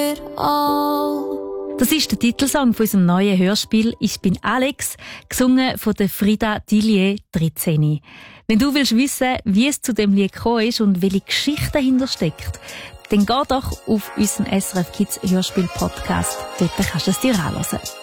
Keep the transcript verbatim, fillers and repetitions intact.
Das ist der Titelsong von unserem neuen Hörspiel «Ich bin Alex», gesungen von der Frida Dillier, dreizehn. Wenn du willst wissen, wie es zu dem Lied gekommen ist und welche Geschichte dahinter steckt, dann geh doch auf unseren S R F Kids Hörspiel Podcast. Dort kannst du es dir anhören.